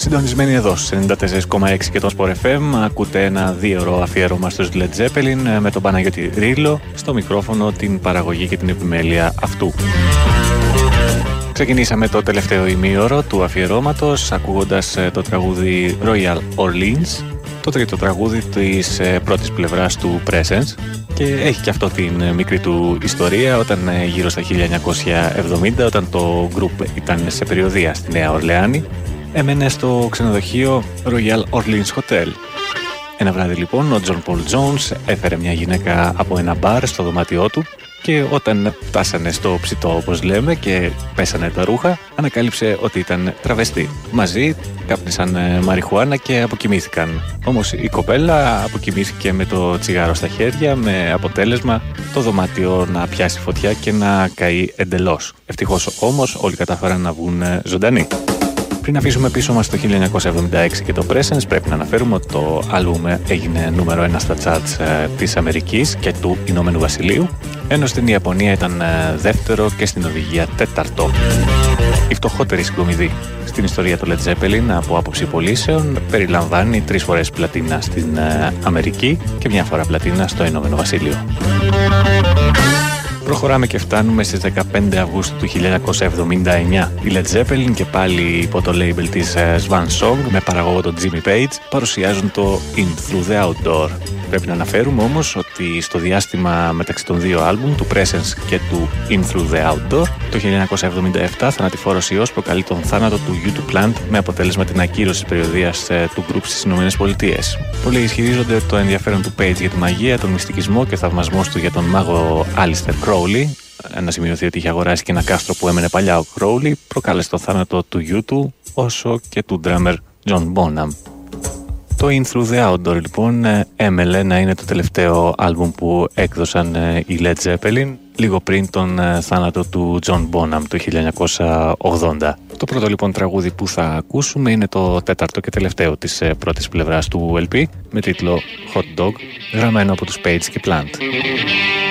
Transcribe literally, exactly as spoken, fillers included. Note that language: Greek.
Συντονισμένοι εδώ στους ενενήντα τέσσερα κόμμα έξι και το Sport εφ εμ, ακούτε ένα δύο ώρο αφιέρωμα στους Led Zeppelin με τον Παναγιώτη Ρήλο στο μικρόφωνο, την παραγωγή και την επιμέλεια αυτού. Ξεκινήσαμε το τελευταίο ημίωρο του αφιερώματος ακούγοντας το τραγούδι Royal Orleans, το τρίτο τραγούδι της πρώτης πλευράς του Presence, και έχει και αυτό την μικρή του ιστορία. Όταν γύρω στα χίλια εννιακόσια εβδομήντα, όταν το group ήταν σε περιοδεία στη Νέα Ορλεάνη, έμενε στο ξενοδοχείο Royal Orleans Hotel. Ένα βράδυ λοιπόν ο John Paul Jones έφερε μια γυναίκα από ένα μπαρ στο δωμάτιό του και όταν φτάσανε στο ψητό, όπως λέμε, και πέσανε τα ρούχα, ανακάλυψε ότι ήταν τραβεστή. Μαζί κάπνισαν μαριχουάνα και αποκοιμήθηκαν. Όμως η κοπέλα αποκοιμήθηκε με το τσιγάρο στα χέρια, με αποτέλεσμα το δωμάτιο να πιάσει φωτιά και να καεί εντελώς. Ευτυχώς όμως όλοι κατάφεραν να βγουν ζωντανοί. Πριν αφήσουμε πίσω μας το χίλια εννιακόσια εβδομήντα έξι και το Presence, πρέπει να αναφέρουμε ότι το άλμπουμ έγινε νούμερο ένα στα charts ε, της Αμερικής και του Ηνωμένου Βασιλείου, ενώ στην Ιαπωνία ήταν ε, δεύτερο και στην Νορβηγία τέταρτο. Η φτωχότερη συγκομιδή στην ιστορία του Led Zeppelin από άποψη πωλήσεων περιλαμβάνει τρεις φορές πλατίνα στην ε, Αμερική και μια φορά πλατίνα στο Ηνωμένο Βασίλειο. Προχωράμε και φτάνουμε στις δεκαπέντε Αυγούστου του χίλια εννιακόσια εβδομήντα εννιά. Οι Led Zeppelin και πάλι υπό το label της Swan Song με παραγωγό τον Jimmy Page παρουσιάζουν το In Through the Outdoor. Πρέπει να αναφέρουμε όμως ότι στο διάστημα μεταξύ των δύο άλμπουμ, του Presence και του In Through the Outdoor, το χίλια εννιακόσια εβδομήντα επτά θανατηφόρος ιός προκαλεί τον θάνατο του γιου του Plant με αποτέλεσμα την ακύρωση της περιοδείας του group στις ΗΠΑ. Πολλοί ισχυρίζονται το ενδιαφέρον του Page για τη μαγεία, τον μυστικισμό και ο θαυμασμός του για τον μάγο Alistair Crowley. Να σημειωθεί ότι είχε αγοράσει και ένα κάστρο που έμενε παλιά ο Crowley, προκάλεσε τον θάνατο του γιου του όσο και του drummer John Bonham. Το In Through the Outdoor λοιπόν έμελε να είναι το τελευταίο άλμπουμ που έκδοσαν οι Led Zeppelin λίγο πριν τον θάνατο του John Bonham το χίλια εννιακόσια ογδόντα. Το πρώτο λοιπόν τραγούδι που θα ακούσουμε είναι το τέταρτο και τελευταίο της πρώτης πλευράς του ελ πι με τίτλο Hot Dog, γραμμένο από τους Page και Plant.